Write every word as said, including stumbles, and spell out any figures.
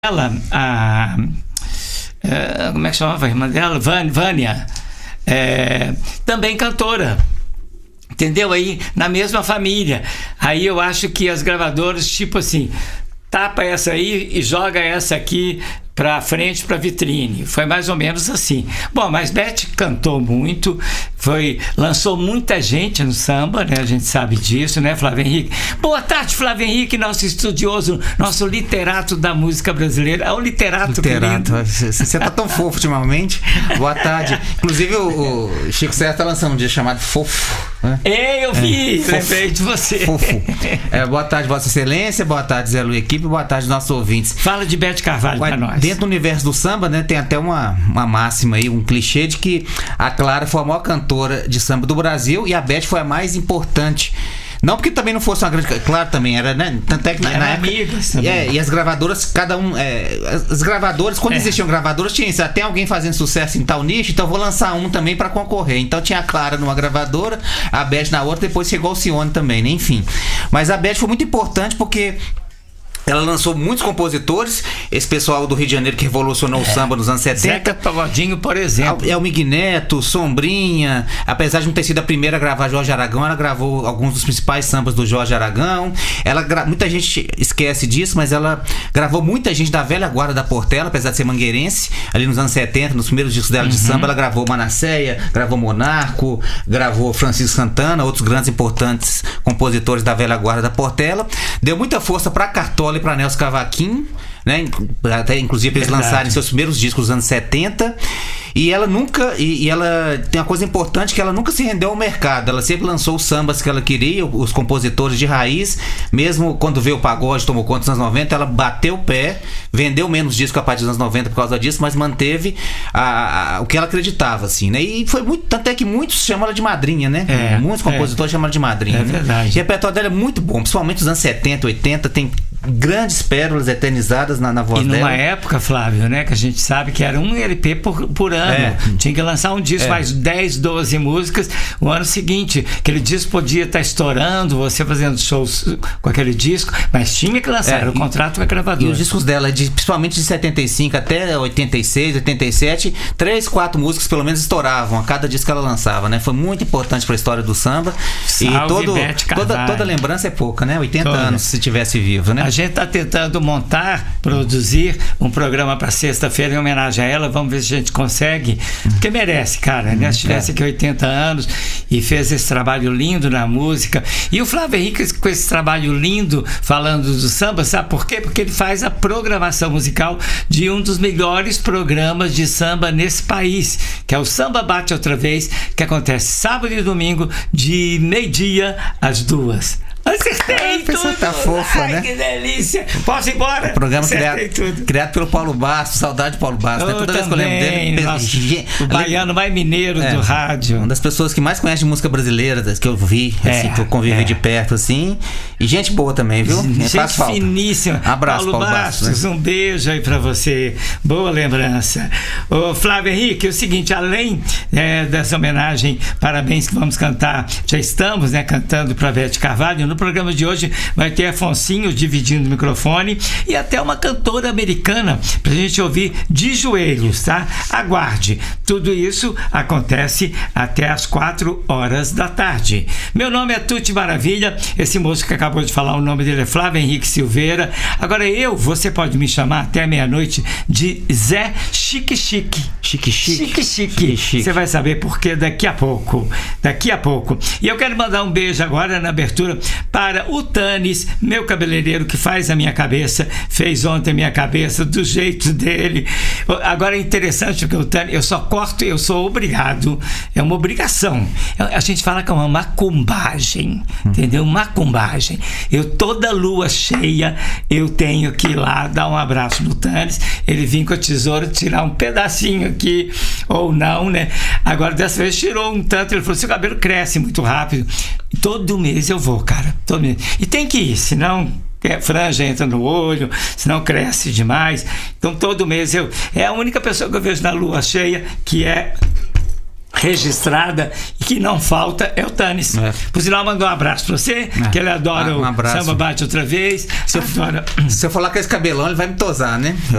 ela, a, a como é que chamava a irmã dela? Vânia, é, também cantora, entendeu? Aí na mesma família. Aí eu acho que as gravadoras, tipo assim, tapa essa aí e joga essa aqui pra frente, pra vitrine. Foi mais ou menos assim. Bom, mas Beth cantou muito, foi, lançou muita gente no samba, né? A gente sabe disso, né, Flávio Henrique? Boa tarde, Flávio Henrique, nosso estudioso, nosso literato da música brasileira. É o literato, literato. querido. Você tá tão fofo ultimamente. Boa tarde. Inclusive o, o Chico César tá lançando um dia chamado Fofo, né? Ei, eu vi, é, lembrei de você. Fofo. É, boa tarde, Vossa Excelência, boa tarde, Zé Lu Equipe, boa tarde, nossos ouvintes. Fala de Beth Carvalho para nós. Dentro do universo do samba, né, tem até uma, uma máxima aí, um clichê de que a Clara foi a maior cantora de samba do Brasil e a Beth foi a mais importante. Não porque também não fosse uma grande... Claro, também era, né? Tanto é que na, na época... Amigas também. É, e as gravadoras, cada um... É, as gravadoras, quando é. existiam gravadoras, tinha isso. Tem alguém fazendo sucesso em tal nicho, então eu vou lançar um também pra concorrer. Então tinha a Clara numa gravadora, a Beth na outra, depois chegou o Alcione também, né? Enfim. Mas a Beth foi muito importante porque... ela lançou muitos compositores, esse pessoal do Rio de Janeiro que revolucionou é. o samba nos anos setenta. Zeca Pagodinho, por exemplo. É o Mig Neto, Sombrinha, apesar de não ter sido a primeira a gravar Jorge Aragão, ela gravou alguns dos principais sambas do Jorge Aragão. Ela gra... Muita gente esquece disso, mas ela gravou muita gente da velha guarda da Portela, apesar de ser mangueirense, ali nos anos setenta, nos primeiros discos dela de uhum. samba, ela gravou Manasseia, gravou Monarco, gravou Francisco Santana, outros grandes importantes compositores da velha guarda da Portela. Deu muita força pra Cartola e para Nelson Cavaquinho, né? Até inclusive eles Verdade. lançarem seus primeiros discos nos anos setenta. E ela nunca, e, e ela tem uma coisa importante, que ela nunca se rendeu ao mercado. Ela sempre lançou os sambas que ela queria, os compositores de raiz. Mesmo quando veio o pagode, tomou conta dos anos noventa, ela bateu o pé, vendeu menos disco a partir dos anos noventa por causa disso, mas manteve a, a, o que ela acreditava, assim, né? E foi muito, tanto é que muitos chamam ela de madrinha, né? É, muitos compositores é. chamam ela de madrinha, é né? verdade. E o repertório dela é muito bom, principalmente nos anos setenta, oitenta, tem grandes pérolas eternizadas na, na voz dela. E numa dela. época, Flávio, né, que a gente sabe que era um L P por, por ano. É. Tinha que lançar um disco, é. mais dez, doze músicas. O ano seguinte, aquele disco podia estar estourando, você fazendo shows com aquele disco, mas tinha que lançar, é, era o contrato com a gravadora. E os discos dela, de, principalmente de setenta e cinco até oitenta e seis, oitenta e sete, três, quatro músicas pelo menos estouravam a cada disco que ela lançava, né? Foi muito importante para a história do samba. Salve, e todo, toda, toda lembrança é pouca, né? oitenta toda. anos se tivesse vivo, né? A gente está tentando montar, produzir um programa para sexta-feira em homenagem a ela. Vamos ver se a gente consegue, porque merece, cara, né? Se tivesse aqui oitenta anos e fez esse trabalho lindo na música. E o Flávio Henrique, com esse trabalho lindo falando do samba, sabe por quê? Porque ele faz a programação musical de um dos melhores programas de samba nesse país, que é o Samba Bate Outra Vez, que acontece sábado e domingo de meio-dia às duas. Acertei tudo! Tá fofa, ai, né? Que delícia! Posso ir embora? O programa criado, criado pelo Paulo Bastos, saudade de Paulo Bastos, né? Toda vez que eu lembro dele, nossa, o baiano mais mineiro é, do rádio. Uma das pessoas que mais conhece de música brasileira, que eu vi, é, assim, que eu convivi é. de perto, assim. E gente boa também, viu? Gente é finíssima. Abraço, Paulo, Paulo Bastos. Bastos, né? Um beijo aí pra você. Boa lembrança. Ô, Flávio Henrique, é o seguinte, além é, dessa homenagem, parabéns que vamos cantar, já estamos, né, cantando pra Beth Carvalho. No programa de hoje vai ter Afonsinho dividindo o microfone e até uma cantora americana pra gente ouvir de joelhos, tá? Aguarde. Tudo isso acontece até às quatro horas da tarde. Meu nome é Tuti Maravilha. Esse moço que acabou de falar, o nome dele é Flávio Henrique Silveira. Agora eu, você pode me chamar até meia-noite de Zé Chique Chique. Chique Chique. Chique Chique. Você vai saber por que daqui a pouco. Daqui a pouco. E eu quero mandar um beijo agora na abertura para o Tanis, meu cabeleireiro que faz a minha cabeça, fez ontem a minha cabeça do jeito dele. Agora é interessante porque o Tanis, eu só corto, eu sou obrigado, é uma obrigação. A gente fala que é uma macumbagem, entendeu? Macumbagem. Eu toda lua cheia, eu tenho que ir lá dar um abraço no Tanis, ele vinha com a tesoura tirar um pedacinho aqui, ou não, né? Agora dessa vez tirou um tanto, ele falou, seu cabelo cresce muito rápido. Todo mês eu vou, cara, todo mês. E tem que ir, senão a franja entra no olho, senão cresce demais. Então todo mês eu... É a única pessoa que eu vejo na lua cheia que é registrada e que não falta é o Tânis. É. Por sinal, mandou um abraço pra você, É. que ele adora Ah, um o abraço. Samba Bate Outra Vez. Se eu, adora... se eu falar com esse cabelão, ele vai me tosar, né?